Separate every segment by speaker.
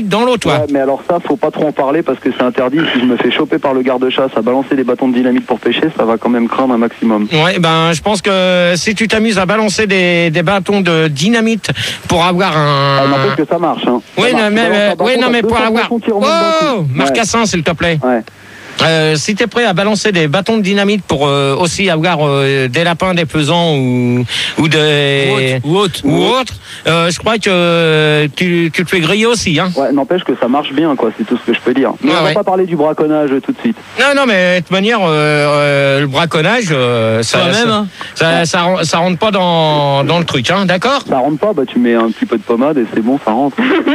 Speaker 1: dans l'eau, toi.
Speaker 2: Ouais, mais alors ça, faut pas trop en parler parce que c'est interdit. Si je me fais choper par le garde-chasse à balancer des bâtons de dynamite pour pêcher, ça va quand même craindre un maximum.
Speaker 1: Ouais, ben, je pense que si tu t'amuses à balancer des bâtons de dynamite pour avoir un...
Speaker 2: Ah, n'empêche que ça marche, hein.
Speaker 1: Oui,
Speaker 2: Ça marche.
Speaker 1: non, mais pour avoir... Oh, Marcassin, s'il te plaît.
Speaker 2: Ouais.
Speaker 1: Si t'es prêt à balancer des bâtons de dynamite pour aussi avoir des lapins, des faisans ou des
Speaker 3: ou autres,
Speaker 1: je crois que tu te fais griller aussi, hein.
Speaker 2: Ouais, n'empêche que ça marche bien, quoi. C'est tout ce que je peux dire. Mais on va pas parler du braconnage tout de suite.
Speaker 1: Non, mais de toute manière, le braconnage, ça rentre pas dans le truc, hein, d'accord?
Speaker 2: Ça rentre pas, bah tu mets un petit peu de pommade et c'est bon, ça rentre.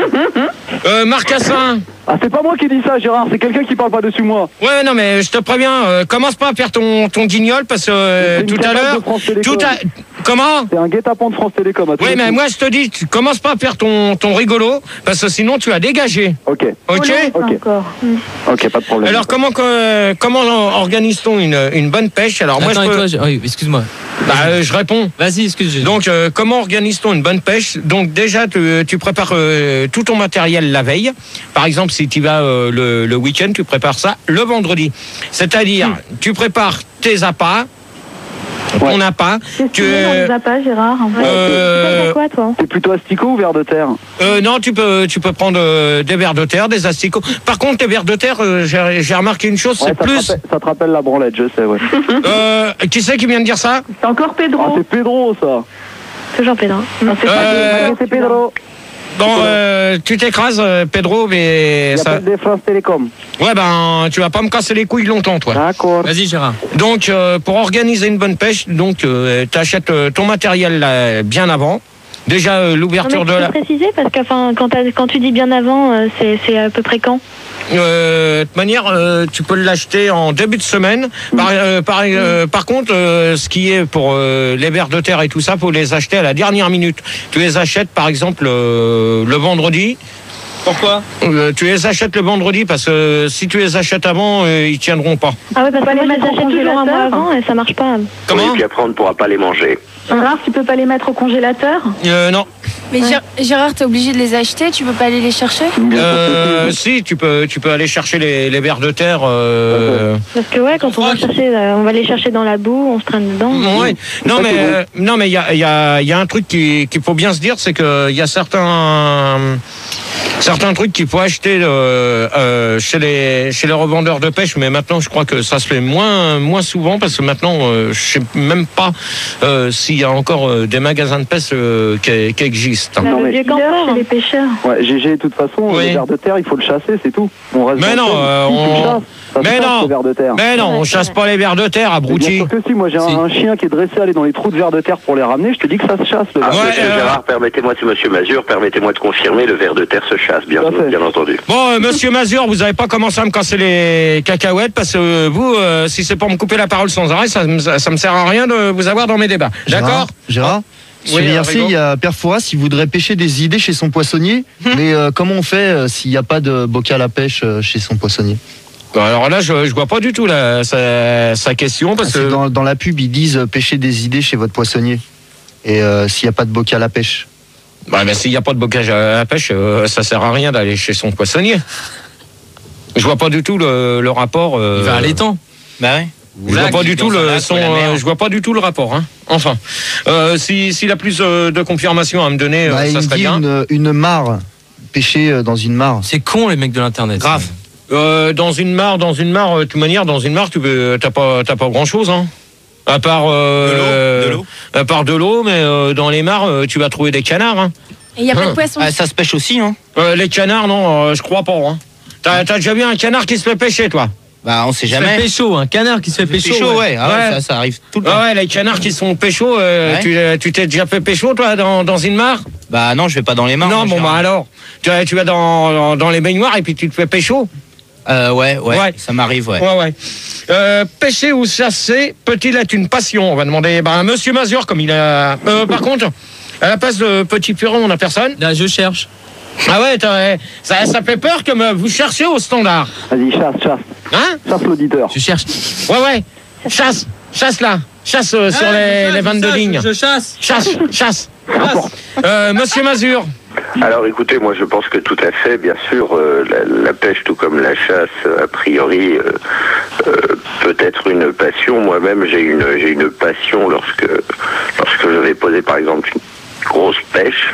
Speaker 1: Marcassin.
Speaker 2: Ah, c'est pas moi qui dis ça, Gérard, c'est quelqu'un qui parle pas dessus moi.
Speaker 1: Ouais, non, mais je te préviens, commence pas à faire ton guignol parce que tout à l'heure. Comment?
Speaker 2: C'est un guet-apens de France Télécom.
Speaker 1: Oui, mais moi je te dis, tu commences pas à faire ton rigolo parce que sinon tu as dégagé.
Speaker 2: Ok.
Speaker 1: Ok.
Speaker 2: Ok, pas de problème.
Speaker 1: Alors comment organise-t-on une bonne pêche? Alors moi
Speaker 3: oui, excuse-moi.
Speaker 1: je réponds.
Speaker 3: Vas-y, excuse-moi.
Speaker 1: Donc comment organise-t-on une bonne pêche? Donc déjà tu prépares tout ton matériel la veille. Par exemple, si tu vas le week-end, tu prépares ça le vendredi. C'est-à-dire tu prépares tes appâts. On n'a pas.
Speaker 4: Tu dans les appâts, Gérard. En fait. Quoi, toi?
Speaker 2: C'est plutôt asticot ou vers de terre?
Speaker 1: Non, tu peux prendre des vers de terre, des asticots. Par contre, les vers de terre, j'ai remarqué une chose, c'est plus.
Speaker 2: Ça te rappelle la branlette, je sais, ouais.
Speaker 1: Qui c'est qui vient de dire ça?
Speaker 4: C'est encore Pedro.
Speaker 2: Ah, c'est Pedro, ça.
Speaker 4: Toujours Pedro.
Speaker 2: Non, c'est Pedro.
Speaker 1: Bon, tu t'écrases, Pedro, mais
Speaker 2: il ça. Des France Télécom.
Speaker 1: Ouais, ben, tu vas pas me casser les couilles longtemps, toi.
Speaker 2: D'accord.
Speaker 3: Vas-y, Gérard.
Speaker 1: Donc, pour organiser une bonne pêche, donc, t'achètes ton matériel là, bien avant. Déjà, l'ouverture de la.
Speaker 4: Tu peux préciser parce que, enfin, quand tu dis bien avant, c'est à peu près quand?
Speaker 1: De toute manière, tu peux l'acheter en début de semaine. Par contre, ce qui est pour les vers de terre et tout ça, faut les acheter à la dernière minute. Tu les achètes, par exemple, le vendredi.
Speaker 3: Pourquoi?
Speaker 1: Tu les achètes le vendredi parce que si tu les achètes avant, ils tiendront pas.
Speaker 4: Ah ouais, parce que moi je les achète toujours un mois avant et ça marche pas.
Speaker 1: Comment?
Speaker 5: Oui, puis après on ne pourra pas les manger.
Speaker 4: Gérard, tu peux pas les mettre au congélateur?
Speaker 1: Non.
Speaker 6: Mais Gérard, t'es obligé de les acheter, tu peux pas aller les chercher?
Speaker 1: Si, tu peux aller chercher les vers de terre.
Speaker 4: Parce que ouais, quand on va les chercher dans la boue, on se traîne dedans.
Speaker 1: Ouais. Non mais il y a un truc qu'il faut bien se dire, c'est que il y a certains trucs qu'il faut acheter chez les revendeurs de pêche, mais maintenant je crois que ça se fait moins souvent parce que maintenant je sais même pas s'il y a encore des magasins de pêche qui existent.
Speaker 4: Non, mais chez les pêcheurs.
Speaker 2: Ouais, GG, de toute façon, le ver de terre, il faut le chasser, c'est tout. On reste
Speaker 1: mais non, on chasse pas les vers de terre, abruti.
Speaker 2: Bien sûr que si, moi j'ai un chien qui est dressé à aller dans les trous de vers de terre pour les ramener, je te dis que ça se chasse le ver.
Speaker 5: Monsieur Gérard, permettez-moi, c'est Monsieur Mazur, permettez-moi de confirmer, le ver de terre se chasse, bien entendu.
Speaker 1: Bon, Monsieur Mazur, vous avez pas commencé à me casser les cacahuètes parce que vous, si c'est pour me couper la parole sans arrêt, ça me sert à rien de vous avoir dans mes débats. D'accord?
Speaker 7: Gérard sur l'IRC, il y a Père Fouras, il voudrait pêcher des idées chez son poissonnier, mais comment on fait s'il n'y a pas de bocal à pêche chez son poissonnier?
Speaker 1: Alors là, je vois pas du tout sa question parce que
Speaker 7: dans la pub, ils disent pêcher des idées chez votre poissonnier. Et s'il n'y a pas de bocal à pêche.
Speaker 1: Bah, mais s'il n'y a pas de bocal à pêche, ça sert à rien d'aller chez son poissonnier. Je vois pas du tout le rapport.
Speaker 3: Il va à l'étang. Bah ouais.
Speaker 1: Je vois pas du tout je vois pas du tout le rapport. Hein. Enfin, s'il a plus de confirmations à me donner, ça serait bien.
Speaker 7: Une mare, pêcher dans une mare.
Speaker 3: C'est con les mecs de l'internet.
Speaker 1: Grave. Dans une mare, de toute manière, dans une mare, t'as pas grand chose, hein. À part de l'eau. À part de l'eau, mais dans les mares, tu vas trouver des canards, hein.
Speaker 6: Et il y a pas de poissons.
Speaker 3: Ça se pêche aussi, hein.
Speaker 1: Les canards, non, je crois pas, hein. T'as déjà vu un canard qui se fait pêcher, toi?
Speaker 3: Bah, on sait jamais. Pécho, un canard qui se fait pécho. Ouais. Ça arrive tout le temps.
Speaker 1: Ouais, les canards qui sont pécho, tu t'es déjà fait pécho, toi, dans une mare?
Speaker 3: Bah, non, je vais pas dans les mares.
Speaker 1: Non, bon, bah alors. Tu vas dans les baignoires et puis tu te fais pécho?
Speaker 3: Ouais, ça m'arrive, ouais.
Speaker 1: Pêcher ou chasser peut-il être une passion? On va demander à Monsieur Mazur, comme il a. Par contre, à la place de Petit Piron, on a personne?
Speaker 3: Là, je cherche.
Speaker 1: Ah ouais, ça fait peur que vous cherchez au standard.
Speaker 2: Vas-y, chasse.
Speaker 1: Hein?
Speaker 2: Chasse l'auditeur.
Speaker 3: Tu cherches?
Speaker 1: Ouais. Chasse là. Chasse sur les 22 lignes.
Speaker 3: Je chasse.
Speaker 1: Chasse. Monsieur Mazur.
Speaker 5: Alors écoutez, moi je pense que tout à fait, bien sûr, la pêche tout comme la chasse, a priori, peut être une passion. Moi-même j'ai une passion lorsque je vais poser par exemple une grosse pêche.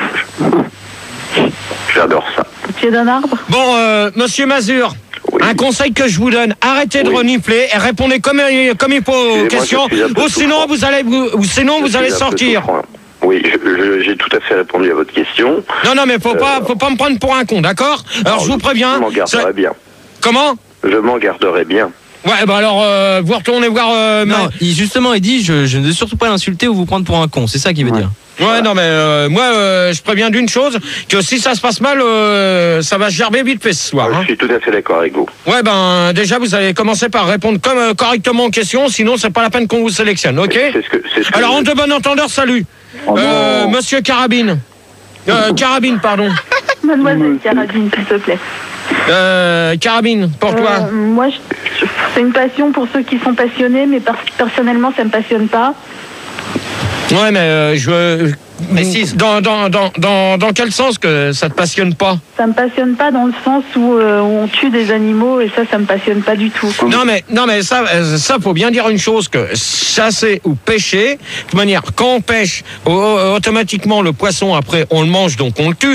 Speaker 5: J'adore ça.
Speaker 4: Au pied d'un arbre.
Speaker 1: Bon, monsieur Mazur, un conseil que je vous donne, arrêtez de renifler et répondez comme il faut aux questions, ou sinon vous allez sortir.
Speaker 5: Oui, j'ai tout à fait répondu à votre question.
Speaker 1: Non, mais faut pas me prendre pour un con, d'accord? Alors je vous préviens.
Speaker 5: Je m'en garderai bien.
Speaker 1: Comment?
Speaker 5: Je m'en garderai bien.
Speaker 1: Ouais, bah alors, vous retournez voir...
Speaker 3: non, justement, il dit, je ne veux surtout pas l'insulter ou vous prendre pour un con, c'est ça qu'il veut dire.
Speaker 1: Ouais, non, mais moi, je préviens d'une chose, que si ça se passe mal, ça va se gerber vite fait ce soir.
Speaker 5: Je suis tout à fait d'accord avec vous.
Speaker 1: Ouais, ben, déjà, vous allez commencer par répondre correctement aux questions, sinon c'est pas la peine qu'on vous sélectionne, ok? Alors, en de bon entendeur, salut. Monsieur Carabine. Carabine, pardon.
Speaker 4: Mademoiselle Carabine, s'il te plaît.
Speaker 1: Carabine, pour toi.
Speaker 4: Moi, c'est une passion pour ceux qui sont passionnés, mais personnellement, ça me passionne pas.
Speaker 1: Ouais, mais Mais si. Dans quel sens que ça te passionne pas?
Speaker 4: Ça me passionne pas dans le sens où on tue des animaux et ça me passionne pas du tout.
Speaker 1: Non mais ça faut bien dire une chose, que chasser ou pêcher, de toute manière, quand on pêche, automatiquement le poisson après on le mange donc on le tue.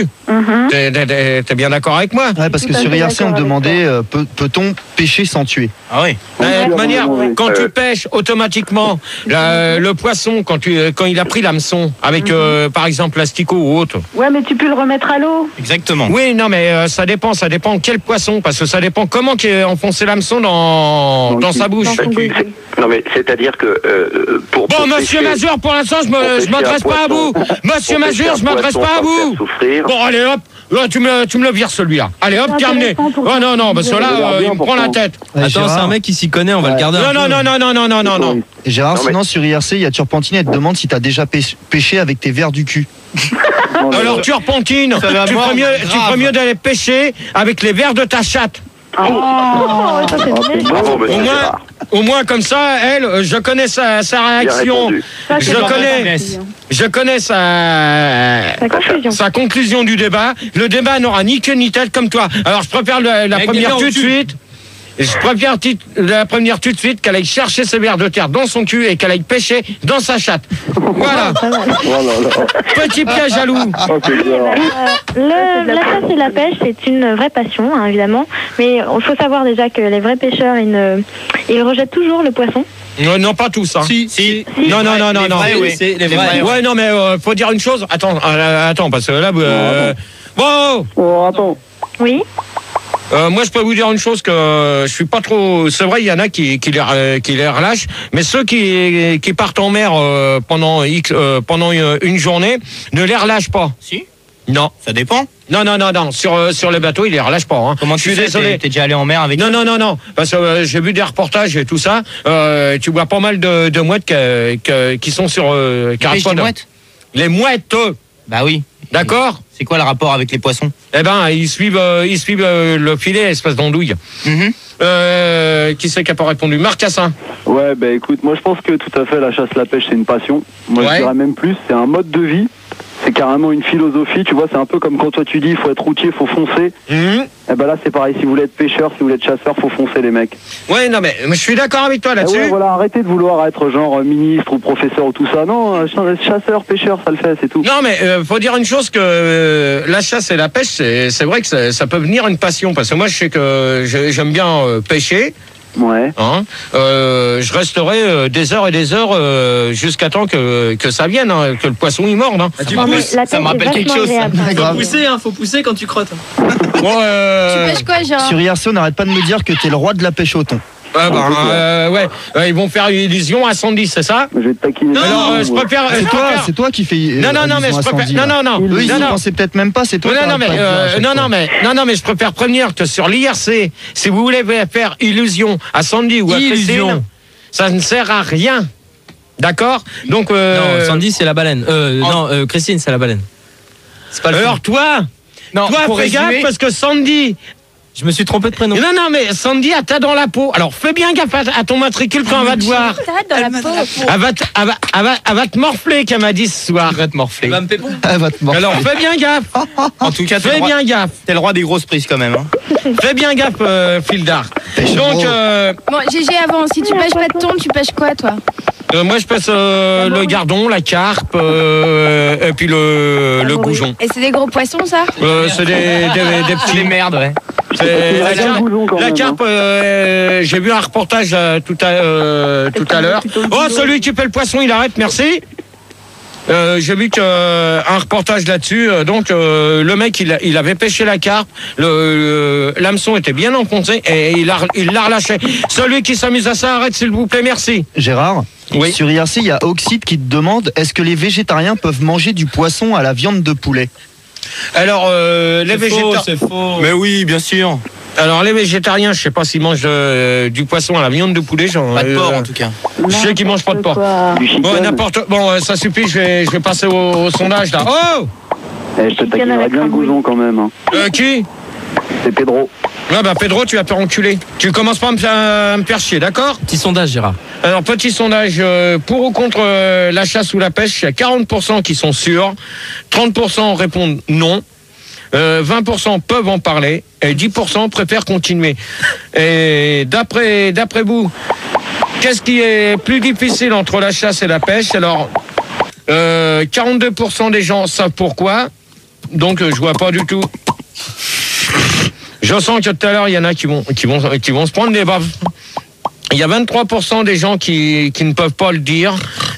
Speaker 1: T'es bien d'accord avec moi?
Speaker 7: Ouais, parce que sur IRC on me demandait peut-on pêcher sans tuer?
Speaker 3: Ah oui.
Speaker 1: De toute manière, quand tu pêches automatiquement le poisson, quand il a pris l'hameçon avec par exemple l'asticot ou autre.
Speaker 4: Ouais, mais tu peux le remettre à l'eau.
Speaker 3: Exactement.
Speaker 1: Oui, non, mais ça dépend quel poisson, parce que ça dépend comment il a enfoncé l'hameçon dans sa bouche.
Speaker 5: Non, mais c'est-à-dire que pour.
Speaker 1: Bon, monsieur Mazur, pour l'instant, je m'adresse pas à vous. Monsieur Mazur, je m'adresse pas à vous. Bon, allez hop. Là, tu me le vires celui-là. Allez hop, terminé. Oh non, parce que là, il me prend la tête.
Speaker 3: Attends, c'est un mec qui s'y connaît, on va le garder.
Speaker 1: Non.
Speaker 7: Et Gérard, sinon sur IRC, il y a Turpentine, elle te demande si t'as déjà pêché avec tes vers du cul.
Speaker 1: Alors Turpentine, tu ferais mieux d'aller pêcher avec les vers de ta chatte. Au moins comme ça, elle, je connais sa réaction. Je connais sa conclusion du débat. Le débat n'aura ni queue ni tête comme toi. Alors je préfère la première tout de suite. Je préfère la première tout de suite qu'elle aille chercher ses vers de terre dans son cul et qu'elle aille pêcher dans sa chatte. Voilà. Petit piège à loup.
Speaker 4: La chasse et la pêche, c'est une vraie passion, hein, évidemment. Mais il faut savoir déjà que les vrais pêcheurs, ils rejettent toujours le poisson.
Speaker 1: Non, pas tous. Hein.
Speaker 3: Si.
Speaker 1: Non.
Speaker 3: Les vrais.
Speaker 1: Ouais, non, mais faut dire une chose. Attends, parce que là...
Speaker 2: attends.
Speaker 4: Oui.
Speaker 1: Moi, je peux vous dire une chose, que je suis pas trop... C'est vrai, il y en a qui les relâchent, mais ceux qui partent en mer pendant une journée ne les relâchent pas.
Speaker 3: Si.
Speaker 1: Non.
Speaker 3: Ça dépend.
Speaker 1: Non. Sur les bateaux, ils les relâchent pas. Hein.
Speaker 3: Comment tu sais? Désolé. T'es déjà allé en mer avec?
Speaker 1: Non. Parce que j'ai vu des reportages et tout ça. Tu vois pas mal de mouettes qui sont sur...
Speaker 3: Les mouettes?
Speaker 1: Les mouettes.
Speaker 3: Bah oui.
Speaker 1: D'accord.
Speaker 3: C'est quoi le rapport avec les poissons?
Speaker 1: Eh ben, ils suivent le filet, espèce d'andouille. Qui c'est qui a pas répondu? Marc Cassin.
Speaker 2: Ouais, bah écoute, moi je pense que tout à fait la chasse, la pêche, c'est une passion. Moi je dirais même plus, c'est un mode de vie. C'est carrément une philosophie, tu vois, c'est un peu comme quand toi tu dis il faut être routier, il faut foncer. Et ben là c'est pareil, si vous voulez être pêcheur, si vous voulez être chasseur, faut foncer les mecs.
Speaker 1: Ouais, non mais je suis d'accord avec toi là-dessus.
Speaker 2: Ouais, voilà, arrêtez de vouloir être genre ministre ou professeur ou tout ça. Non, chasseur, pêcheur, ça le fait, c'est tout.
Speaker 1: Non mais faut dire une chose, que la chasse et la pêche, c'est vrai que ça peut venir une passion, parce que moi je sais que j'aime bien pêcher.
Speaker 2: Ouais.
Speaker 1: Hein, je resterai des heures et des heures jusqu'à temps que ça vienne, hein, que le poisson il morde. Hein.
Speaker 3: Ça me rappelle quelque chose.
Speaker 8: Faut pousser quand tu crottes.
Speaker 1: Bon,
Speaker 6: Tu pêches quoi, genre?
Speaker 7: Sur IRC, on n'arrête pas de me dire que t'es le roi de la pêche au thon.
Speaker 1: Ils vont faire une illusion à 110, c'est ça?
Speaker 2: Je vais te taquiner.
Speaker 1: Alors, je préfère.
Speaker 7: C'est toi qui fais.
Speaker 1: Non, mais je préfère. Non.
Speaker 7: Eux, ils ne pensaient peut-être même pas, c'est toi.
Speaker 1: Non, mais je préfère prévenir que sur l'IRC, si vous voulez faire illusion à Sandy ou à Christine, ça ne sert à rien. D'accord? Donc.
Speaker 3: Non, Sandy, c'est la baleine. Christine, c'est la baleine.
Speaker 1: C'est pas le. Alors, toi, fais gaffe, parce que Sandy.
Speaker 3: Je me suis trompé de prénom.
Speaker 1: Non, mais Sandy, elle t'a dans la peau. Alors fais bien gaffe à ton matricule quand elle va te voir.
Speaker 6: Dans la peau.
Speaker 1: Elle va te morfler, qu'elle m'a dit ce soir.
Speaker 3: Elle va te morfler.
Speaker 7: Elle va te morfler.
Speaker 1: Alors fais bien gaffe.
Speaker 3: En tout cas,
Speaker 1: fais bien gaffe.
Speaker 3: T'es le roi des grosses prises quand même. Hein.
Speaker 1: Fais bien gaffe, Fildar. Donc,
Speaker 6: Bon, GG, avant, si tu pêches pas de thon, tu pêches quoi, toi?
Speaker 1: moi, je pèse le gardon, la carpe, et puis le goujon.
Speaker 6: Et c'est des gros poissons, ça?
Speaker 1: C'est des petits.
Speaker 3: Des merdes, ouais.
Speaker 1: La carpe, j'ai vu un reportage tout à l'heure. Oh, celui qui fait le poisson, il arrête, merci. J'ai vu un reportage là-dessus. Donc le mec, il avait pêché la carpe, l'hameçon était bien enfoncé et il l'a relâché. Celui qui s'amuse à ça, arrête s'il vous plaît, merci.
Speaker 7: Gérard,
Speaker 1: oui.
Speaker 7: Sur IRC, il y a Oxide qui te demande est-ce que les végétariens peuvent manger du poisson à la viande de poulet?
Speaker 1: Alors les végétariens,
Speaker 3: c'est faux. Mais oui, bien sûr.
Speaker 1: Alors les végétariens, je sais pas s'ils mangent du poisson à la viande de poulet.
Speaker 3: Pas de porc en tout cas.
Speaker 1: Je sais qu'ils mangent pas de porc. Bon, n'importe. Bon, ça suffit. Je vais passer au sondage là. Oh.
Speaker 2: Je te taquinerai bien le goujon quand même. Hein.
Speaker 1: Qui?
Speaker 2: C'est Pedro.
Speaker 1: Ouais, bah Pedro, tu vas faire enculer. Tu commences pas à me faire chier, d'accord?
Speaker 3: Petit sondage, Gérard.
Speaker 1: Alors, petit sondage, pour ou contre la chasse ou la pêche, il y a 40% qui sont sûrs, 30% répondent non, 20% peuvent en parler, et 10% préfèrent continuer. Et d'après vous, qu'est-ce qui est plus difficile entre la chasse et la pêche? Alors, 42% des gens savent pourquoi, donc je vois pas du tout. Je sens que tout à l'heure, il y en a qui vont se prendre des baffes. Il y a 23% des gens qui ne peuvent pas le dire.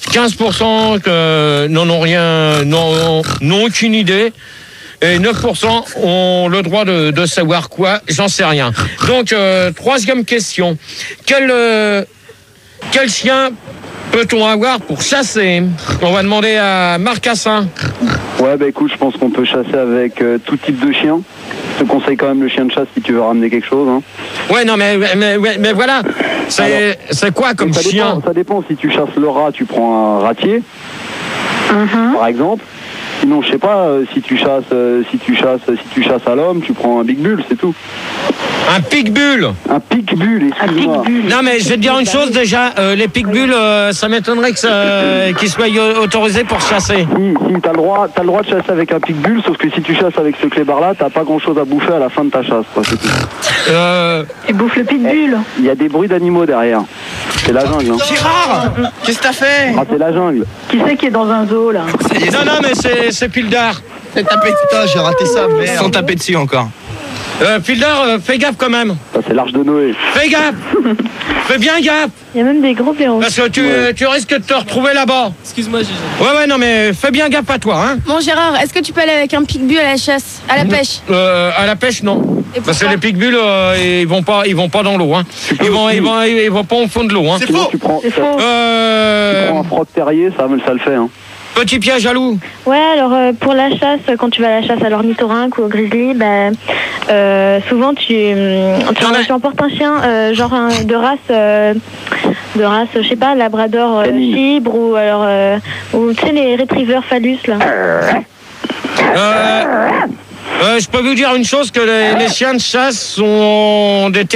Speaker 1: 15% n'ont aucune idée. Et 9% ont le droit de savoir quoi. J'en sais rien. Donc, troisième question. Quel chien peut-on avoir pour chasser? On va demander à Marcassin.
Speaker 2: Ouais, bah écoute, je pense qu'on peut chasser avec tout type de chien. Je te conseille quand même le chien de chasse si tu veux ramener quelque chose. Hein.
Speaker 1: Ouais, non, mais voilà. C'est quoi comme chien?
Speaker 2: Ça dépend. Si tu chasses le rat, tu prends un ratier, par exemple. Sinon, je sais pas, si tu chasses à l'homme, tu prends un big bull, c'est tout.
Speaker 1: Un pitbull.
Speaker 2: Un pitbull, excuse-moi.
Speaker 1: Non, mais je vais te dire une chose déjà, les pitbulls, ça m'étonnerait qu'ils soient autorisés pour chasser.
Speaker 2: Si, t'as le droit de chasser avec un pitbull, sauf que si tu chasses avec ce clébard-là, t'as pas grand-chose à bouffer à la fin de ta chasse, quoi, c'est tout.
Speaker 4: Tu bouffes le pitbull.
Speaker 2: Il y a des bruits d'animaux derrière. C'est la jungle. Hein.
Speaker 3: Gérard, qu'est-ce que t'as fait?
Speaker 2: Ah, c'est la jungle.
Speaker 4: Qui c'est qui est dans un zoo, là?
Speaker 1: Non, mais c'est Pildar.
Speaker 7: C'est tapé. Putain, j'ai raté ça, merde.
Speaker 3: Ils sont tapés dessus encore.
Speaker 1: Pildar, fais gaffe quand même.
Speaker 2: Ça, c'est l'Arche de Noé.
Speaker 1: Fais gaffe. Fais bien gaffe.
Speaker 4: Il y a même des gros blaireaux.
Speaker 1: Parce que tu risques de te retrouver là-bas.
Speaker 8: Excuse-moi, Gégé.
Speaker 1: Ouais, non, mais fais bien gaffe à toi, hein.
Speaker 6: Bon, Gérard, est-ce que tu peux aller avec un pitbull à la chasse, à la pêche?
Speaker 1: À la pêche, non. Parce que les pitbulls, ils vont pas dans l'eau, hein. Ils vont pas au fond de l'eau, hein.
Speaker 2: C'est faux. Tu prends un froc terrier, ça le fait, hein.
Speaker 1: Petit piège à loup.
Speaker 4: Ouais, alors pour la chasse, quand tu vas à la chasse à l'ornithorynque ou au grizzly, souvent tu emportes un chien genre de race, je sais pas, labrador fibre ou alors ou tu sais les retrievers phallus là.
Speaker 1: Je peux vous dire une chose, que les chiens de chasse sont des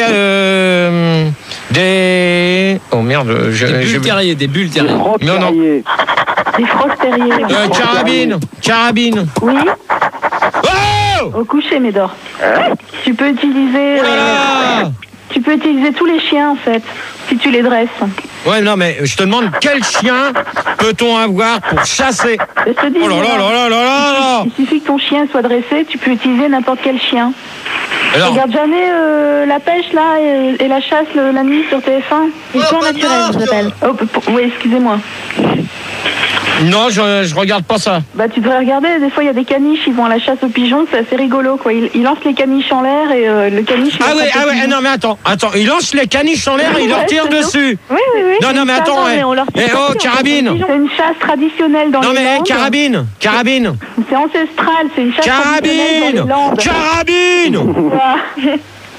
Speaker 1: oh merde,
Speaker 3: des bulles terriers.
Speaker 1: Non.
Speaker 4: Des frogs terriers.
Speaker 1: Carabine.
Speaker 4: Oui.
Speaker 1: Oh!
Speaker 4: Au coucher, Médor. Tu peux utiliser. Tu peux utiliser tous les chiens en fait, si tu les dresses.
Speaker 1: Ouais, non, mais je te demande quel chien peut-on avoir pour chasser?
Speaker 4: Je te dis,
Speaker 1: oh là.
Speaker 4: Il suffit que ton chien soit dressé, tu peux utiliser n'importe quel chien.
Speaker 1: Alors...
Speaker 4: Regarde jamais la pêche là et la chasse la nuit sur TF1. Histoire naturelle, je l'appelle. Oui, excusez-moi.
Speaker 1: Non, je regarde pas ça.
Speaker 4: Bah tu devrais regarder, des fois il y a des caniches, ils vont à la chasse aux pigeons, c'est assez rigolo quoi. Ils lancent les caniches en l'air et le caniche...
Speaker 1: Ah ouais, non mais attends, ils lancent les caniches en l'air et ils leur tirent dessus.
Speaker 4: Oui.
Speaker 1: Non mais attends, carabine.
Speaker 4: C'est une chasse traditionnelle dans les Landes.
Speaker 1: Non mais carabine.
Speaker 4: C'est ancestral, c'est une chasse traditionnelle dans les Landes.
Speaker 1: Carabine.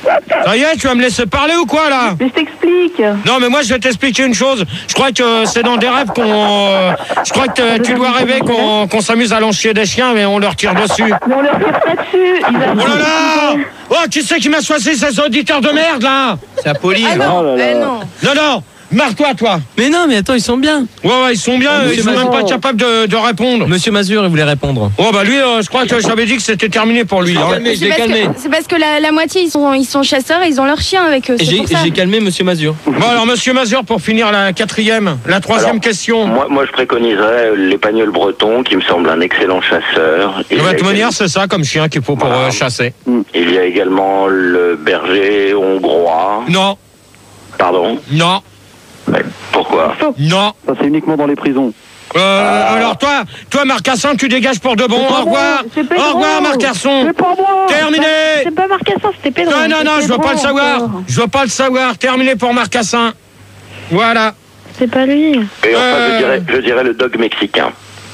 Speaker 1: Ça y est, tu vas me laisser parler ou quoi, là?
Speaker 4: Mais je t'explique.
Speaker 1: Non, mais moi, je vais t'expliquer une chose. Je crois que c'est dans des rêves qu'on... je crois que tu dois rêver qu'on s'amuse à lancer des chiens, mais on leur tire dessus.
Speaker 4: Mais on leur tire pas dessus.
Speaker 1: Oh là là! Oh, qui c'est qui m'a choisi ces auditeurs de merde, là?
Speaker 3: C'est Apolline.
Speaker 6: Ah non,
Speaker 2: Oh là là.
Speaker 6: non.
Speaker 1: Non, marre-toi, toi.
Speaker 8: Mais non, mais attends, ils sont bien.
Speaker 1: Ouais, ils sont bien, ils sont même pas capables de répondre.
Speaker 8: Monsieur Mazur, il voulait répondre.
Speaker 1: Oh, bah lui, je crois que j'avais dit que c'était terminé pour lui. Hein.
Speaker 6: C'est parce que la moitié, ils sont chasseurs et ils ont leur chien avec eux. C'est pour ça.
Speaker 8: J'ai calmé Monsieur Mazur.
Speaker 1: Bon, alors, monsieur Mazur, pour finir la troisième question.
Speaker 5: Moi, je préconiserais l'épagneul breton, qui me semble un excellent chasseur.
Speaker 1: De toute manière, c'est ça comme chien qu'il faut pour chasser.
Speaker 5: Il y a également le berger hongrois.
Speaker 1: Non.
Speaker 5: Pardon?
Speaker 1: Non.
Speaker 5: Mais pourquoi?
Speaker 1: Non.
Speaker 2: Ça, c'est uniquement dans les prisons.
Speaker 1: Alors toi, Marcassin, tu dégages pour de bon. Au revoir. Au revoir, Marcasson.
Speaker 4: C'est pas moi.
Speaker 1: Terminé.
Speaker 4: C'est pas Marcassin, c'était Pedro.
Speaker 1: Non, je veux pas le savoir. Je veux pas le savoir. Terminé pour Marcassin. Voilà.
Speaker 4: C'est pas lui.
Speaker 5: Et enfin, je dirais le dog mexicain.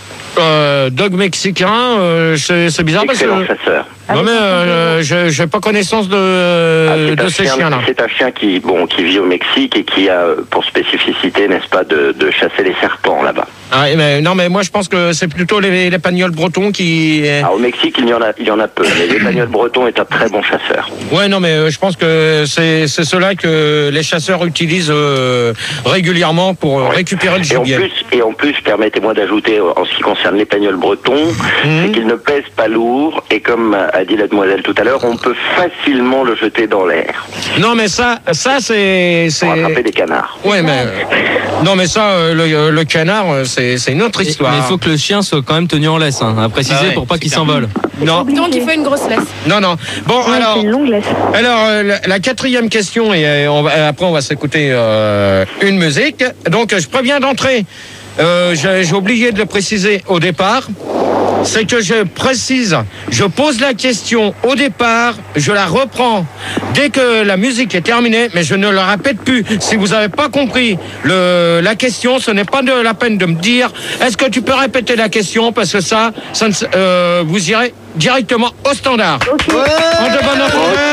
Speaker 1: Dog mexicain, c'est bizarre
Speaker 5: Excellent
Speaker 1: parce que...
Speaker 5: chasseur.
Speaker 1: Non mais j'ai pas connaissance de ces chiens-là.
Speaker 5: C'est un chien qui vit au Mexique et qui a pour spécificité, n'est-ce pas, de chasser les serpents là-bas.
Speaker 1: Ah, mais moi je pense que c'est plutôt l'épagneul breton qui...
Speaker 5: Au Mexique, il y en a peu, mais l'épagneul breton est un très bon chasseur.
Speaker 1: Ouais, non, mais je pense que c'est cela que les chasseurs utilisent régulièrement pour récupérer le gibier.
Speaker 5: Et en plus, permettez-moi d'ajouter, en ce qui concerne l'épagneul breton, c'est qu'il ne pèse pas lourd, et comme a dit la demoiselle tout à l'heure, on peut facilement le jeter dans l'air.
Speaker 1: Non, mais ça c'est...
Speaker 5: Pour attraper des canards.
Speaker 1: Ouais, mais... non, mais ça, le canard, c'est une autre histoire.
Speaker 8: Mais il faut que le chien soit quand même tenu en laisse, hein, à préciser, pour pas qu'il s'envole.
Speaker 1: Non.
Speaker 6: Donc il faut une grosse laisse.
Speaker 1: Non. Bon,
Speaker 4: Ouais,
Speaker 1: alors...
Speaker 4: c'est une longue laisse.
Speaker 1: Alors, la quatrième question, et après on va s'écouter une musique. Donc, je préviens d'entrer. J'ai oublié de le préciser au départ. C'est que je pose la question au départ, je la reprends dès que la musique est terminée, mais je ne la répète plus. Si vous n'avez pas compris la question, ce n'est pas de la peine de me dire « Est-ce que tu peux répéter la question ?» Parce que ça vous irez directement au standard.
Speaker 4: Ok.
Speaker 1: En de bonne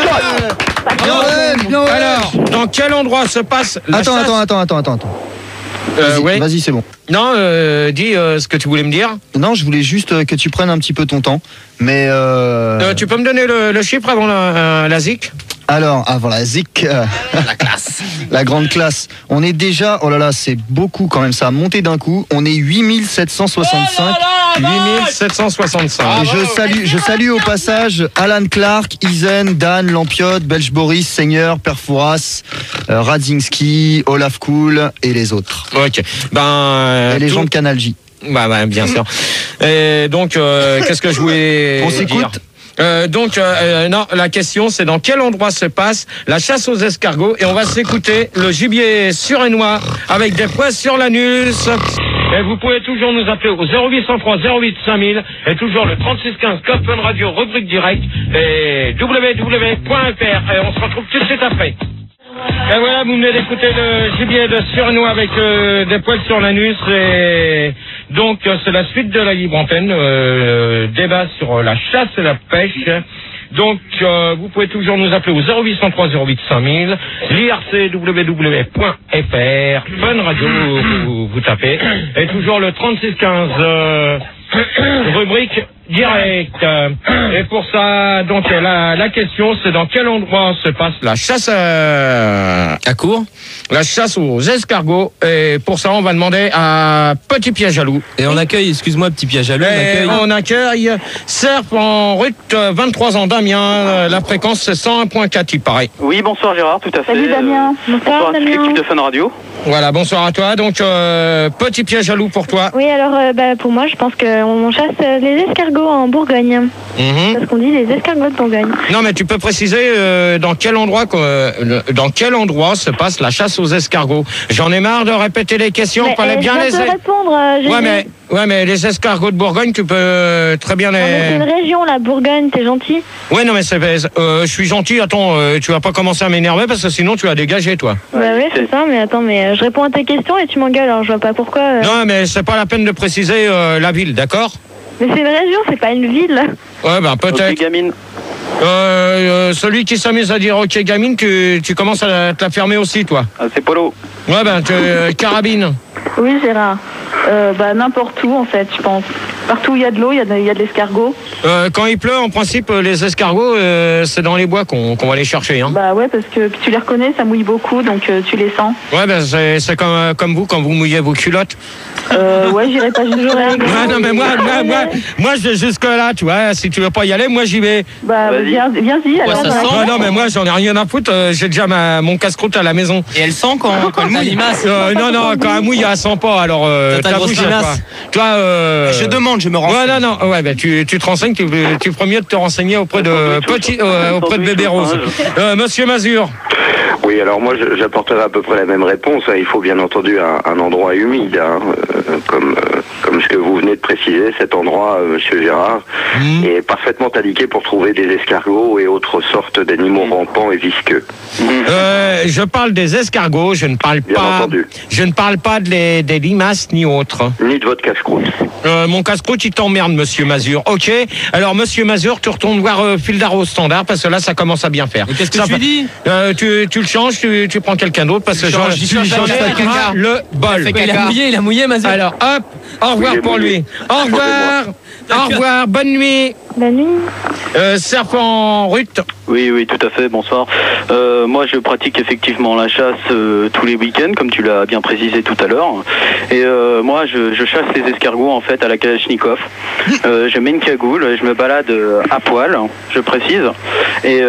Speaker 1: entente. Alors, dans quel endroit se passe la chasse?
Speaker 7: Attends.
Speaker 1: Ouais.
Speaker 7: Vas-y, c'est bon.
Speaker 1: Non, dis ce que tu voulais me dire.
Speaker 7: Non, je voulais juste que tu prennes un petit peu ton temps. Mais
Speaker 1: tu peux me donner le chiffre avant la ZIC?
Speaker 7: Alors, avant la ZIC,
Speaker 1: la classe.
Speaker 7: La grande classe. On est déjà, oh là là, c'est beaucoup quand même, ça a monté d'un coup. On est 8765.
Speaker 1: 8765.
Speaker 7: Et je salue au passage Alan Clark, Isen, Dan, Lampiot, Belge Boris, Seigneur, Perfouras, Radzinski, Olaf Cool et les autres.
Speaker 1: Ok.
Speaker 7: Et les gens de Canal J.
Speaker 1: Bah, bien sûr. Et donc, qu'est-ce que je voulais
Speaker 7: On s'écoute.
Speaker 1: Non, la question c'est dans quel endroit se passe la chasse aux escargots, et on va s'écouter le gibier surénois avec des poils sur l'anus. Et vous pouvez toujours nous appeler au 0803 08 5000 et toujours le 3615 Code Fun Radio rubrique direct et www.fr, et on se retrouve tout de suite après. Et voilà, vous venez d'écouter le gibier de surénois avec des poils sur l'anus, et donc c'est la suite de la libre antenne, débat sur la chasse et la pêche. Donc vous pouvez toujours nous appeler au 0803 08 5000, l'IRC www.fr, Fun Radio, vous tapez, et toujours le 3615 rubrique direct. Et pour ça, donc la question c'est dans quel endroit se passe la chasse à court, la chasse aux escargots, et pour ça on va demander à Petit Piège à Loup.
Speaker 8: Et on accueille, excuse-moi Petit Piège à Loup,
Speaker 1: on accueille Serp en route 23 ans Damien, la fréquence c'est 101.4 il paraît.
Speaker 2: Oui, bonsoir Gérard, tout à fait.
Speaker 4: Salut Damien.
Speaker 2: Bonsoir à toute l'équipe de Fun Radio.
Speaker 1: Voilà, bonsoir à toi. Donc, Petit Piège à Loup pour toi.
Speaker 4: Oui, alors pour moi, je pense qu'on chasse les escargots en Bourgogne. Parce qu'on dit les escargots de Bourgogne.
Speaker 1: Non, mais tu peux préciser dans quel endroit se passe la chasse aux escargots. J'en ai marre de répéter les questions. Fallait bien les
Speaker 4: répondre.
Speaker 1: Ouais, mais les escargots de Bourgogne, tu peux très bien les...
Speaker 4: C'est une région, la Bourgogne, t'es gentil.
Speaker 1: Ouais, non, mais je suis gentil. Attends, tu vas pas commencer à m'énerver parce que sinon tu vas dégager, toi.
Speaker 4: Bah oui, c'est ça, mais attends, je réponds à tes questions et tu m'engueules, alors je vois pas pourquoi.
Speaker 1: Non, mais c'est pas la peine de préciser la ville, d'accord?
Speaker 4: Mais c'est une région, c'est pas une ville.
Speaker 1: Ouais, bah peut-être.
Speaker 2: Ok, gamine.
Speaker 1: Celui qui s'amuse à dire ok gamine, tu commences à te la fermer aussi, toi.
Speaker 2: Ah, c'est Polo.
Speaker 1: Ouais, ben, carabine.
Speaker 4: Oui, Gérard. N'importe où, en fait, je pense. Partout où il y a de l'eau, il y a de l'escargot.
Speaker 1: Quand il pleut, en principe, les escargots, c'est dans les bois qu'on va les chercher. Hein.
Speaker 4: Bah ouais, parce que tu les reconnais, ça mouille beaucoup, donc tu les sens.
Speaker 1: Ouais, ben, c'est comme vous, quand vous mouillez vos culottes.
Speaker 4: Ouais, j'irai pas jusque là.
Speaker 1: Ouais, non, mais moi, je vais jusque là, tu vois. Si tu veux pas y aller, moi, j'y vais.
Speaker 4: Bah, viens-y. Alors,
Speaker 1: ouais, non, mais moi, j'en ai rien à foutre. J'ai déjà mon casse-croûte à la maison.
Speaker 3: Et elle sent quand elle mouille.
Speaker 1: Non, quand elle mouille, elle sent pas. Alors, t'avoues, toi,
Speaker 3: je demande, je me renseigne.
Speaker 1: Ouais, non, ouais, bah, tu te renseignes, tu ferais mieux de te renseigner auprès de bébé Rose. Monsieur Mazur.
Speaker 5: Oui, alors moi j'apporterai à peu près la même réponse. Il faut bien entendu un endroit humide, comme ce que vous venez de préciser. Cet endroit, Monsieur Gérard, est parfaitement indiqué pour trouver des escargots et autres sortes d'animaux rampants et visqueux.
Speaker 1: Je parle des escargots, je ne parle pas des limaces ni autres.
Speaker 5: Ni de votre casse-croûte.
Speaker 1: Mon casse-croûte, il t'emmerde, Monsieur Mazur. Ok. Alors, Monsieur Mazur, tu retournes voir Fildar au standard parce que là, ça commence à bien faire.
Speaker 8: Et qu'est-ce que tu dis
Speaker 1: tu le changes, tu prends quelqu'un d'autre parce que le bol.
Speaker 8: Il a mouillé, Mazur.
Speaker 1: Alors, hop, au revoir pour lui. Au revoir, bonne nuit.
Speaker 4: Bonne nuit.
Speaker 1: Serpent Ruth.
Speaker 2: Oui, tout à fait, bonsoir. Moi, je pratique effectivement la chasse tous les week-ends, comme tu l'as bien précisé tout à l'heure. Et moi, je chasse les escargots, en fait, à la Kalachnikov. Je mets une cagoule, je me balade à poil, je précise. Et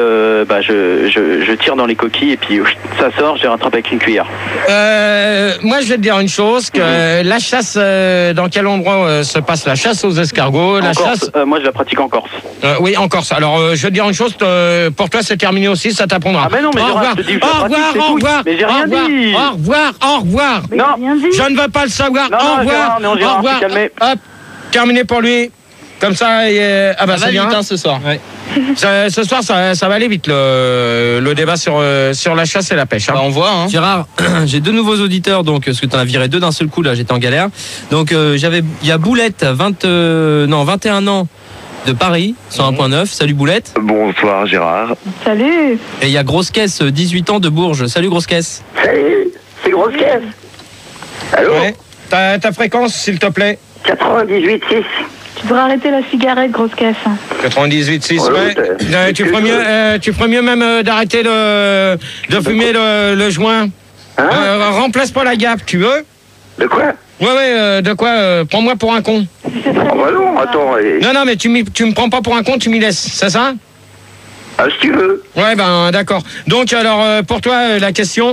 Speaker 2: je tire dans les coquilles, et puis ça sort, je les rattrape avec une cuillère.
Speaker 1: Moi, je vais te dire une chose, que la chasse, dans quel endroit se passe la chasse aux escargots?
Speaker 2: Moi, je la pratique en Corse.
Speaker 1: Oui, en Corse. Alors, je vais te dire une chose, pour toi, c'est terminé aussi, ça t'apprendra.
Speaker 2: Ah ben non, mais
Speaker 1: au revoir, au revoir,
Speaker 2: mais j'ai rien dit.
Speaker 1: Au revoir.
Speaker 2: Non,
Speaker 1: je ne veux pas le savoir.
Speaker 2: Non,
Speaker 1: au revoir,
Speaker 2: au revoir.
Speaker 1: Hop, terminé pour lui. Comme ça, ça
Speaker 3: va
Speaker 1: c'est bien.
Speaker 3: Vite, ce soir. Ouais.
Speaker 1: Ce soir, ça va aller vite, le débat sur la chasse et la pêche. Hein.
Speaker 3: Bah, on voit. Hein.
Speaker 8: Gérard, j'ai 2 nouveaux auditeurs, donc parce que tu en as viré 2 d'un seul coup, là, j'étais en galère. Donc, il y a Boulette, 21 ans. De Paris, 101.9. Salut Boulette.
Speaker 5: Bonsoir Gérard.
Speaker 4: Salut.
Speaker 8: Et il y a Grosse Caisse, 18 ans de Bourges. Salut Grosse Caisse.
Speaker 5: Salut, c'est Grosse Caisse. Allô
Speaker 1: ouais. Ta fréquence, s'il te plaît.
Speaker 5: 98.6.
Speaker 4: Tu devrais arrêter la cigarette, Grosse Caisse.
Speaker 1: 98.6, ouais. Tu ferais mieux même d'arrêter de fumer le joint. Hein remplace pas la gaffe, tu veux?
Speaker 5: De quoi?
Speaker 1: Ouais, de quoi? Prends-moi pour un con.
Speaker 5: Bah non, attends.
Speaker 1: Non, mais tu me prends pas pour un con, tu m'y laisses, c'est ça?
Speaker 5: Ah, si tu veux.
Speaker 1: Ouais, ben d'accord. Donc, alors, pour toi, la question?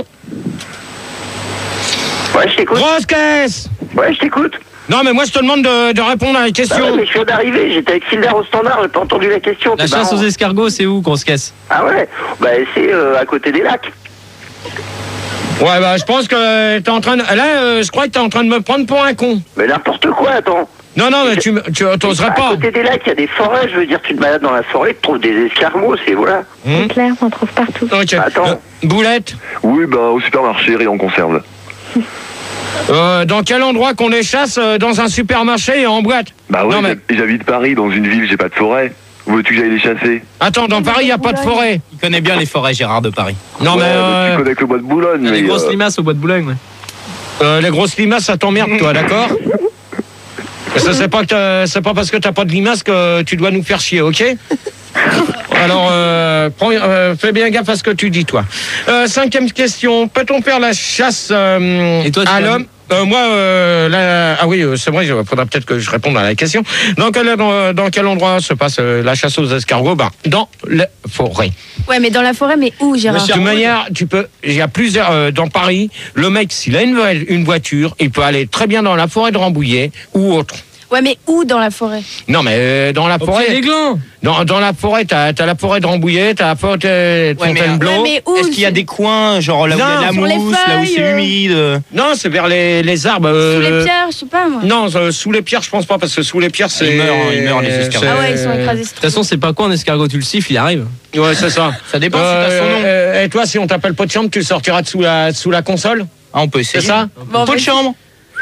Speaker 5: Ouais, je t'écoute.
Speaker 1: Grosse Caisse!
Speaker 5: Ouais, je t'écoute.
Speaker 1: Non, mais moi, je te demande de répondre à la question.
Speaker 5: Bah ouais, mais je viens d'arriver, j'étais avec Fildar au standard, j'ai pas entendu la question.
Speaker 8: La chasse aux escargots, c'est où, Grosse Caisse?
Speaker 5: Ah ouais? Bah, c'est à côté des lacs.
Speaker 1: Ouais, bah, je pense que t'es en train de... Là, je crois que t'es en train de me prendre pour un con.
Speaker 5: Mais n'importe quoi, attends.
Speaker 1: Non, mais tu t'oserais pas.
Speaker 5: À côté des lacs, il y a des forêts, je veux dire, tu te balades dans la forêt, tu trouves des escargots, c'est voilà.
Speaker 4: C'est clair, on trouve partout.
Speaker 1: Ok.
Speaker 5: Attends.
Speaker 1: Boulette?
Speaker 5: Oui, bah, au supermarché, rayon conserve.
Speaker 1: Dans quel endroit qu'on les chasse? Dans un supermarché et en boîte?
Speaker 5: Bah ouais, j'habite Paris, dans une ville, j'ai pas de forêt. Où veux-tu que j'aille les chasser?
Speaker 1: Attends, dans Paris, il n'y a pas de forêt.
Speaker 3: Il connaît bien les forêts, Gérard, de Paris.
Speaker 1: Non,
Speaker 5: ouais, mais tu connais que le bois de Boulogne.
Speaker 8: Les grosses limaces au bois de Boulogne, ouais.
Speaker 1: Les grosses limaces, ça t'emmerde, toi, d'accord? C'est pas parce que t'as pas de limaces que tu dois nous faire chier, ok? Alors, fais bien gaffe à ce que tu dis, toi. 5e question. Peut-on faire la chasse à l'homme? Moi, ah oui, c'est vrai, il faudra peut-être que je réponde à la question. Dans quel endroit se passe la chasse aux escargots? Dans la forêt.
Speaker 6: Ouais, mais dans la forêt, mais où, Gérard?
Speaker 1: De toute manière, il y a plusieurs, dans Paris, le mec, s'il a une voiture, il peut aller très bien dans la forêt de Rambouillet ou autre.
Speaker 6: Ouais, mais où dans la forêt?
Speaker 1: Non, mais dans la forêt.
Speaker 8: Des glands.
Speaker 1: Dans la forêt, t'as la forêt de Rambouillet, t'as la forêt de Fontainebleau.
Speaker 6: Ouais,
Speaker 3: est-ce qu'il y a des coins, genre là où il y a de la mousse, là où c'est humide?
Speaker 1: Non, c'est vers les arbres.
Speaker 6: Sous les pierres, je sais pas moi.
Speaker 1: Non, sous les pierres, je pense pas, parce que sous les pierres, c'est.
Speaker 3: Ils meurent les escargots.
Speaker 6: Ah ouais, ils sont écrasés.
Speaker 8: De toute façon, c'est pas quoi un escargot, tu le siffles, il arrive.
Speaker 1: Ouais, c'est ça.
Speaker 3: Ça dépend si t'as son nom.
Speaker 1: Et toi, si on t'appelle pot de chambre, tu sortiras de sous la console?
Speaker 3: Ah, on peut essayer.
Speaker 1: C'est ça?
Speaker 3: Pot de chambre.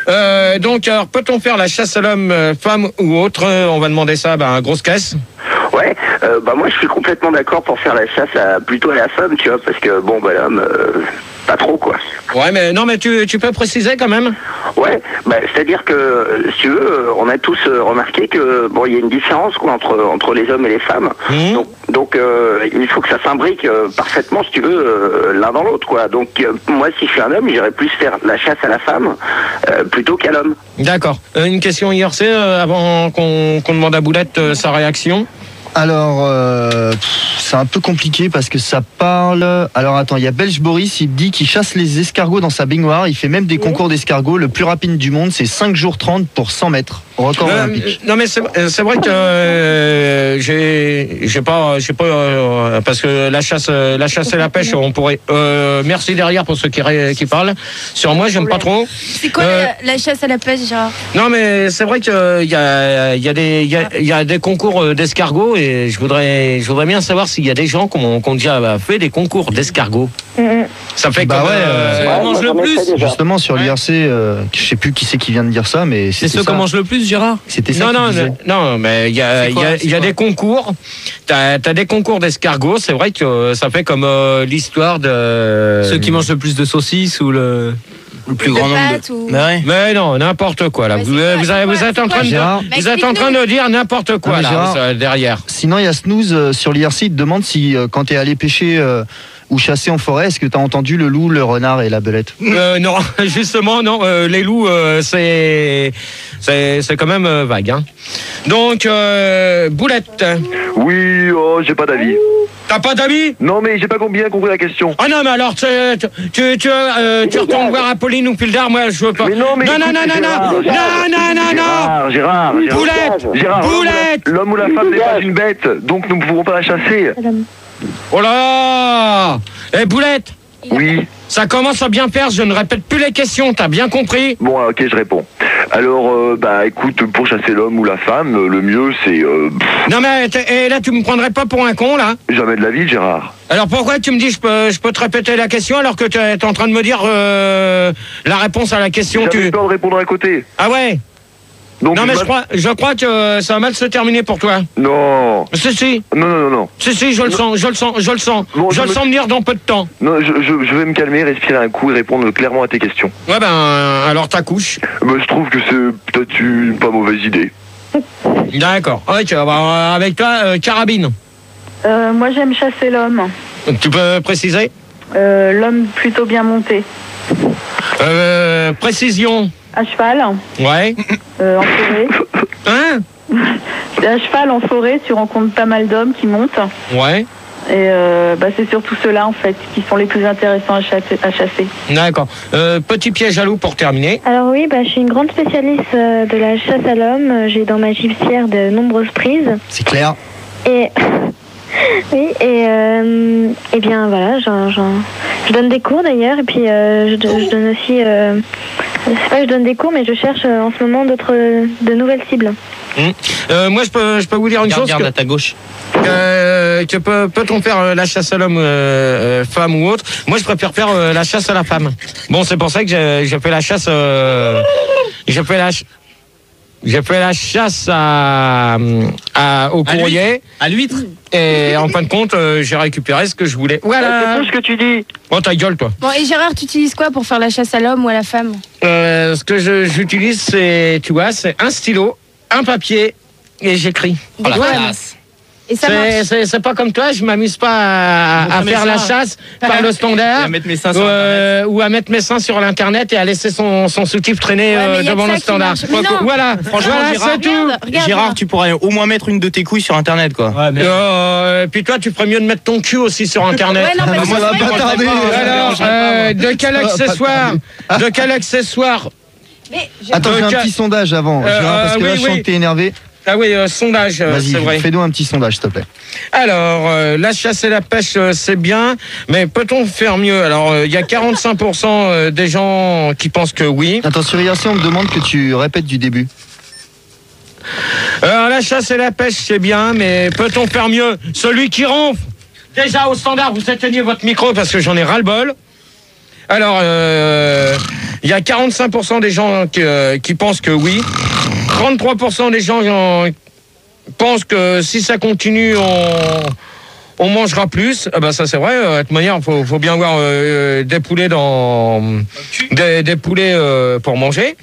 Speaker 1: Donc, alors, peut-on faire la chasse à l'homme, femme ou autre? On va demander ça à Grosse Caisse.
Speaker 5: Ouais, moi je suis complètement d'accord pour faire la chasse plutôt à la femme, tu vois, parce que bon, l'homme, pas trop quoi.
Speaker 1: Ouais, mais non, mais tu peux préciser quand même.
Speaker 5: Ouais, c'est-à-dire que, si tu veux, on a tous remarqué que bon, il y a une différence quoi entre les hommes et les femmes. Donc il faut que ça s'imbrique parfaitement, si tu veux, l'un dans l'autre quoi. Donc moi, si je suis un homme, j'irais plus faire la chasse à la femme plutôt qu'à l'homme.
Speaker 1: D'accord. Une question IRC avant qu'on demande à Boulette sa réaction.
Speaker 7: Alors, c'est un peu compliqué parce que ça parle... Alors attends, il y a Belge Boris, il dit qu'il chasse les escargots dans sa baignoire. Il fait même des concours d'escargots. Le plus rapide du monde, c'est 5 jours 30 pour 100 mètres. Record olympique.
Speaker 1: Non mais c'est vrai que j'ai pas parce que la chasse et la pêche, on pourrait... merci derrière pour ceux qui parlent. Sur moi, j'aime pas trop.
Speaker 6: C'est quoi la chasse à la pêche, Gérard?
Speaker 1: Non mais c'est vrai qu'il y a des concours d'escargots. Et je voudrais bien savoir s'il y a des gens qui ont déjà fait des concours d'escargots. Ça fait comme
Speaker 8: on mange le plus.
Speaker 7: Justement sur l'IRC, je sais plus qui c'est qui vient de dire ça, mais
Speaker 8: c'est ceux qu'on mange le plus, Gérard.
Speaker 7: C'était ça.
Speaker 1: Non, mais il y a des concours. T'as des concours d'escargots. C'est vrai que ça fait comme l'histoire de
Speaker 8: ceux qui mangent le plus de saucisses ou le plus grand nombre de...
Speaker 1: Mais non, n'importe quoi là. Vous êtes en train de dire n'importe quoi là, Gérard, derrière.
Speaker 7: Sinon, il y a Snooze sur l'IRC, il te demande si quand tu es allé pêcher ou chasser en forêt, est-ce que tu as entendu le loup, le renard et la belette?
Speaker 1: Non, justement, non. Les loups, c'est quand même vague. Hein. Donc, Boulette.
Speaker 9: Oui, j'ai pas d'avis.
Speaker 1: T'as pas d'avis?
Speaker 9: Non, mais j'ai pas bien compris la question.
Speaker 1: Ah non, mais alors, tu retournes voir Apolline ou Pildar, moi, je veux pas.
Speaker 9: Mais non, mais
Speaker 1: non.
Speaker 9: Gérard.
Speaker 1: Boulette.
Speaker 9: L'homme ou la femme n'est pas une bête, donc nous ne pouvons pas la chasser.
Speaker 1: Oh là! Boulette!
Speaker 9: Oui.
Speaker 1: Ça commence à bien faire, je ne répète plus les questions, t'as bien compris?
Speaker 9: Bon, ok, je réponds. Alors, écoute, pour chasser l'homme ou la femme, le mieux c'est...
Speaker 1: Non mais, là tu me prendrais pas pour un con, là?
Speaker 9: Jamais de la vie, Gérard.
Speaker 1: Alors pourquoi tu me dis je peux te répéter la question alors que tu es en train de me dire la réponse à la question?
Speaker 9: J'avais peur de répondre à côté.
Speaker 1: Ah ouais? Donc non mais je crois que ça va mal se terminer pour toi.
Speaker 9: Non.
Speaker 1: Si.
Speaker 9: Non.
Speaker 1: Si, je le sens. Bon, je le sens venir dans peu de temps.
Speaker 9: Non, je vais me calmer, respirer un coup et répondre clairement à tes questions.
Speaker 1: Ouais alors t'accouches.
Speaker 9: Je trouve que c'est peut-être une pas mauvaise idée.
Speaker 1: D'accord. Ouais, tu vas voir avec toi, carabine.
Speaker 10: Moi j'aime chasser l'homme.
Speaker 1: Tu peux préciser?
Speaker 10: L'homme plutôt bien monté.
Speaker 1: Précision.
Speaker 10: À cheval.
Speaker 1: Ouais.
Speaker 10: En forêt.
Speaker 1: Hein?
Speaker 10: À cheval en forêt, tu rencontres pas mal d'hommes qui montent.
Speaker 1: Ouais.
Speaker 10: Et c'est surtout ceux-là en fait qui sont les plus intéressants à chasser.
Speaker 1: D'accord. Petit piège à loup pour terminer.
Speaker 4: Alors oui, je suis une grande spécialiste de la chasse à l'homme. J'ai dans ma gibecière de nombreuses prises.
Speaker 7: C'est clair.
Speaker 4: Et oui, et bien voilà, je donne des cours d'ailleurs, et puis je donne aussi, c'est pas que je donne des cours, mais je cherche en ce moment de nouvelles cibles.
Speaker 1: Moi, je peux vous dire une chose.
Speaker 8: Regarde à ta gauche.
Speaker 1: Peut-on faire la chasse à l'homme, femme ou autre? Moi, je préfère faire la chasse à la femme. Bon, c'est pour ça que j'ai fait la chasse. J'ai fait la chasse au courrier.
Speaker 8: À l'huître.
Speaker 1: Et en fin de compte, j'ai récupéré ce que je voulais. Voilà.
Speaker 2: C'est tout ce que tu dis.
Speaker 1: Oh, ta gueule, toi.
Speaker 6: Bon, et Gérard, tu utilises quoi pour faire la chasse à l'homme ou à la femme?
Speaker 1: Ce que j'utilise, c'est un stylo, un papier, et j'écris.
Speaker 6: Voilà. Et ça marche.
Speaker 1: C'est pas comme toi, je m'amuse pas à faire la chasse par le standard.
Speaker 8: Et à mettre mes seins sur Internet.
Speaker 1: Ou à mettre mes seins sur l'internet et à laisser son soutif traîner devant le standard. Voilà,
Speaker 8: franchement,
Speaker 1: c'est tout.
Speaker 8: Gérard, tu pourrais au moins mettre une de tes couilles sur Internet, quoi.
Speaker 1: Ouais, puis toi, tu ferais mieux de mettre ton cul aussi sur Internet.
Speaker 6: Ouais, non,
Speaker 7: Moi, ça va pas tarder.
Speaker 1: Alors, de quel accessoire
Speaker 7: Attends, j'ai un petit sondage avant, Gérard, parce que là, je sens que t'es énervé.
Speaker 1: Ah oui, sondage, c'est vrai.
Speaker 7: Vas-y, fais-nous un petit sondage, s'il te plaît.
Speaker 1: Alors, la chasse et la pêche, c'est bien, mais peut-on faire mieux? Alors, il y a 45% des gens qui pensent que oui.
Speaker 7: Attends, sur IRC, on me demande que tu répètes du début.
Speaker 1: Alors, la chasse et la pêche, c'est bien, mais peut-on faire mieux? Celui qui ronfle, déjà au standard, vous éteignez votre micro parce que j'en ai ras-le-bol. Alors, il y a 45% des gens qui pensent que oui. 33% des gens pense que si ça continue, on mangera plus. Ah bah ça c'est vrai. De toute manière, faut bien avoir des poulets des poulets pour manger.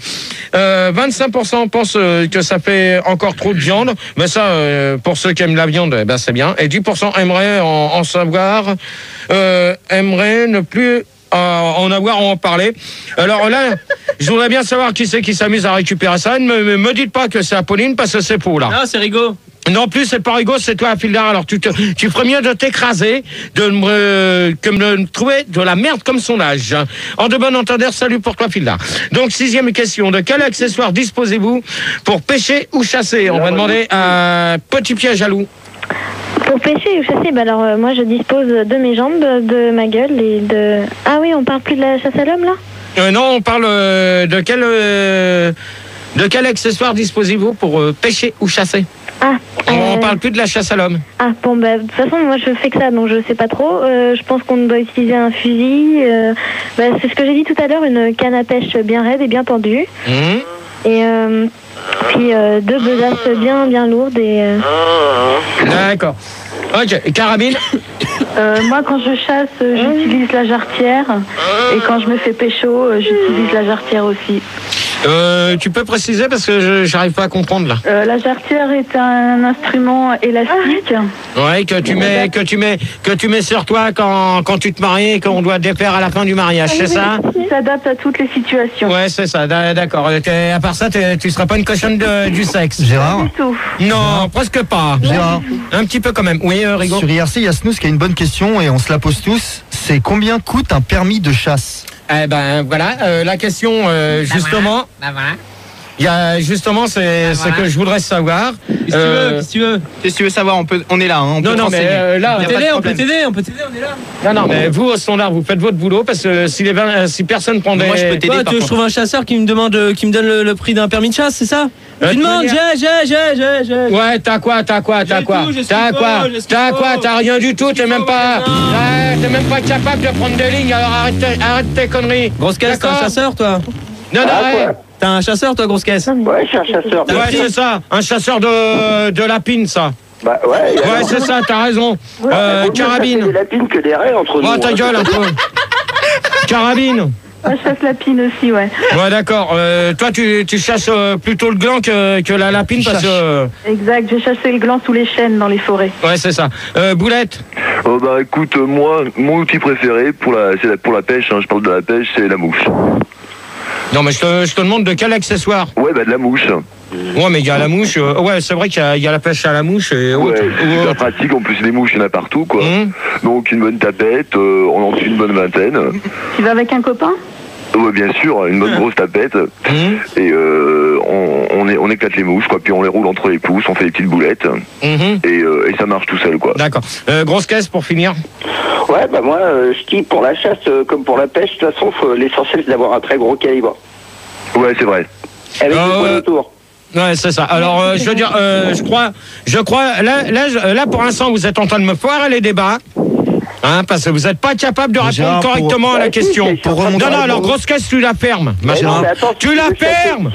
Speaker 1: 25% pensent que ça fait encore trop de viande. Mais ça, pour ceux qui aiment la viande, ben c'est bien. Et 10% aimeraient en savoir, aimeraient ne plus en en parler. Alors là, je voudrais bien savoir qui c'est qui s'amuse à récupérer ça. Ne me dites pas que c'est Apolline parce que c'est faux là.
Speaker 8: Non, c'est Rigaud.
Speaker 1: Non plus, c'est pas Rigaud, c'est toi, Afildar. Alors tu ferais mieux de t'écraser, que de me trouver de la merde comme son âge. En de bon entendeur, salut pour toi, Afildar. Donc 6e question, de quel accessoire disposez-vous pour pêcher ou chasser? On va demander à Petit Piège à Loup.
Speaker 4: Pour pêcher ou chasser, bah alors moi je dispose de mes jambes, de ma gueule et de... Ah oui, on parle plus de la chasse à l'homme là?
Speaker 1: Non, on parle de quel accessoire disposez-vous pour pêcher ou chasser? On parle plus de la chasse à l'homme.
Speaker 4: Ah bon, bah de toute façon moi je fais que ça, donc je sais pas trop. Je pense qu'on doit utiliser un fusil. C'est ce que j'ai dit tout à l'heure, une canne à pêche bien raide et bien tendue. Et puis 2 besasses bien lourdes et...
Speaker 1: D'accord. Ok, carabine.
Speaker 10: Moi, quand je chasse, j'utilise la jarretière. Et quand je me fais pécho, j'utilise la jarretière aussi.
Speaker 1: Tu peux préciser parce que j'arrive pas à comprendre là.
Speaker 10: La jarretière est un instrument élastique.
Speaker 1: Ouais, que tu mets sur toi quand tu te maries et qu'on doit défaire à la fin du mariage, c'est ça?
Speaker 10: Il s'adapte à toutes les situations.
Speaker 1: Ouais, c'est ça, d'accord. À part ça, tu seras pas une cochonne du sexe.
Speaker 7: Gérard?
Speaker 10: Pas du tout.
Speaker 1: Non, presque pas.
Speaker 7: Gérard?
Speaker 1: Un petit peu quand même. Oui, Rigaud.
Speaker 7: Sur IRC, il y a Snooze qui a une bonne question et on se la pose tous. C'est combien coûte un permis de chasse?
Speaker 1: Eh ben voilà, la question justement. Il y a justement c'est ce que je voudrais savoir.
Speaker 3: Qu'est-ce que tu veux savoir? On est là. Hein,
Speaker 1: non, mais là,
Speaker 8: on peut t'aider, on est là.
Speaker 1: Non, mais vous au standard, vous faites votre boulot parce que si personne prend des.
Speaker 8: Moi, je peux t'aider. Je trouve un chasseur qui me donne le prix d'un permis de chasse, c'est ça? Tu demandes, j'ai.
Speaker 1: Ouais, t'as quoi? T'as rien du tout. T'es même pas capable de prendre des lignes. Alors arrête tes conneries.
Speaker 8: Grosse caisse, t'es un chasseur, toi?
Speaker 1: Non,
Speaker 8: ouais. T'es un chasseur, toi, grosse caisse?
Speaker 2: Ouais, je suis un chasseur.
Speaker 1: Ouais, c'est ça. Un chasseur de lapine, ça.
Speaker 2: Bah ouais.
Speaker 1: Ouais, c'est ça, t'as raison. Carabine.
Speaker 2: Des lapines que des raies entre nous.
Speaker 1: Oh, ta gueule un peu. Carabine.
Speaker 10: Je chasse lapine aussi, ouais.
Speaker 1: Ouais, d'accord. Toi, tu chasses plutôt le gland que la lapine parce que...
Speaker 10: Exact, j'ai chassé le gland sous les chênes dans les forêts.
Speaker 1: Ouais, c'est ça. Boulette?
Speaker 9: Bah écoute, moi, mon outil préféré pour la pêche, hein, je parle de la pêche, c'est la mouche.
Speaker 1: Non, mais je te demande de quel accessoire?
Speaker 9: Ouais, bah de la mouche.
Speaker 1: Ouais, mais il y a la mouche. Ouais, c'est vrai qu'il y a la pêche à la mouche. Et
Speaker 9: ouais, c'est super pratique. En plus, les mouches, il y en a partout, quoi. Donc, une bonne tapette, on en tue une bonne vingtaine.
Speaker 10: Tu vas avec un copain?
Speaker 9: Ouais, bien sûr, une bonne grosse tapette. Et on éclate les mouches, quoi. Puis on les roule entre les pouces, on fait des petites boulettes. Et ça marche tout seul, quoi.
Speaker 1: D'accord. Grosse caisse pour finir?
Speaker 2: Ouais, bah moi, je dis pour la chasse comme pour la pêche, de toute façon, l'essentiel c'est d'avoir un très gros calibre.
Speaker 9: Ouais, c'est vrai.
Speaker 2: Avec des points autour.
Speaker 1: Ouais, c'est ça. Alors, je veux dire, je crois, là, pour l'instant, vous êtes en train de me foirer les débats. Hein, parce que vous n'êtes pas capable de répondre correctement à la question. Non, alors grosse caisse, tu la fermes. Tu la fermes.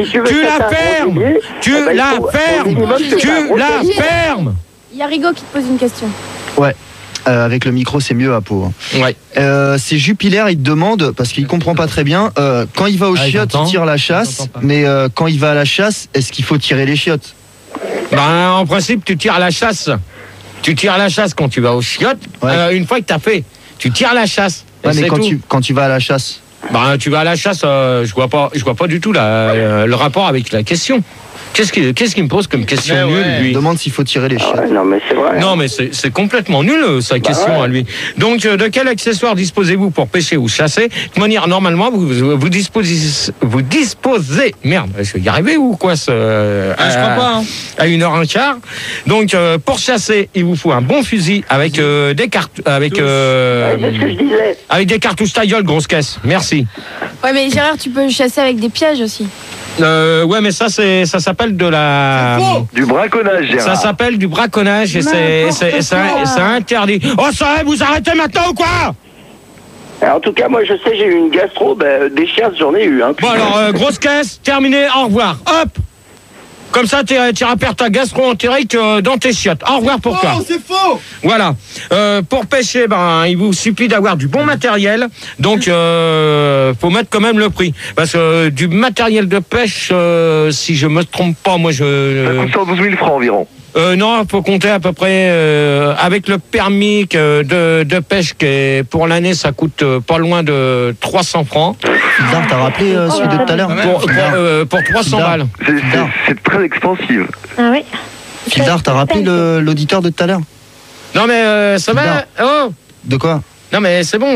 Speaker 6: Il y a Rigaud qui te pose une question.
Speaker 7: Ouais. Avec le micro, c'est mieux à peau.
Speaker 1: Ouais.
Speaker 7: C'est Jupiler, il te demande, parce qu'il comprend pas très bien, quand il va aux chiottes, il tire la chasse, mais quand il va à la chasse, est-ce qu'il faut tirer les chiottes?
Speaker 1: Ben, en principe, tu tires la chasse. Tu tires la chasse quand tu vas aux chiottes. Une fois que t'as fait, tu tires la chasse.
Speaker 7: Ouais, mais quand tu vas à la chasse.
Speaker 1: Ben, tu vas à la chasse, je vois pas du tout le rapport avec la question. Qu'est-ce qu'il me pose comme question nulle, lui?
Speaker 7: Il demande s'il faut tirer les chiottes.
Speaker 2: Non, mais c'est vrai.
Speaker 1: Non, mais c'est complètement nul, sa question à lui. Donc, de quel accessoire disposez-vous pour pêcher ou chasser? De manière, normalement, vous disposez... Merde, je vais y arriver ou quoi
Speaker 8: je crois pas.
Speaker 1: À 1h15. Donc, pour chasser, il vous faut un bon fusil avec des cartes...
Speaker 2: c'est ce que je disais.
Speaker 1: Avec des cartouches, ta gueule, grosse caisse. Merci.
Speaker 6: Ouais, mais Gérard, tu peux chasser avec des pièges aussi.
Speaker 1: Ouais, mais ça s'appelle
Speaker 9: du braconnage, Gérard.
Speaker 1: Ça s'appelle du braconnage et c'est interdit. Oh, ça, vous arrêtez maintenant ou quoi?
Speaker 2: En tout cas, moi, je sais, j'ai eu une gastro, des chasses, j'en ai eu. Hein,
Speaker 1: bon, alors, grosse caisse, terminé, au revoir. Hop! Comme ça, tu iras perdre ta gastro-entérite dans tes chiottes. Au revoir pour toi.
Speaker 7: Oh, c'est faux.
Speaker 1: Voilà. Pour pêcher, il vous suffit d'avoir du bon matériel. Donc, faut mettre quand même le prix. Parce que du matériel de pêche, si je me trompe pas, moi,
Speaker 9: Ça coûte 112 000 francs environ.
Speaker 1: Non, faut compter à peu près avec le permis de pêche qui pour l'année ça coûte pas loin de 300 francs.
Speaker 7: Bizarre, t'as rappelé celui de tout à l'heure
Speaker 1: pour 300 balles.
Speaker 9: C'est très expensive.
Speaker 4: Ah oui.
Speaker 7: Fildar, t'as rappelé l'auditeur de tout à l'heure?
Speaker 1: Non mais ça va. Oh.
Speaker 7: De quoi?
Speaker 1: Non mais c'est bon.